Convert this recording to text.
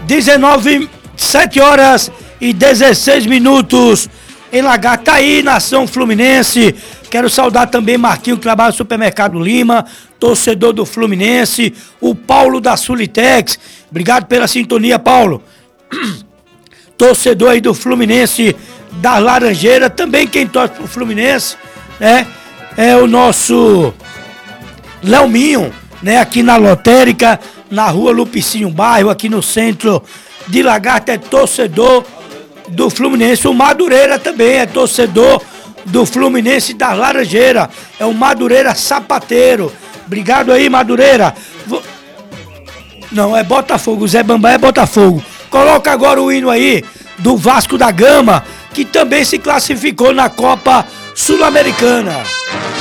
7 horas e 16 minutos em Lagarto. Tá aí, nação fluminense. Quero saudar também Marquinho, que trabalha no Supermercado Lima, torcedor do Fluminense, o Paulo da Sulitex. Obrigado pela sintonia, Paulo. Torcedor aí do Fluminense da Laranjeira. Também quem torce pro Fluminense, né? É o nosso Leominho, né? Aqui na Lotérica, na rua Lupicinho Bairro, aqui no centro de Lagarto, é torcedor do Fluminense. O Madureira também é torcedor do Fluminense da Laranjeira. É o Madureira Sapateiro. Obrigado aí, Madureira. Não, é Botafogo. O Zé Bambam é Botafogo. Coloca agora o hino aí do Vasco da Gama, que também se classificou na Copa Sul-Americana.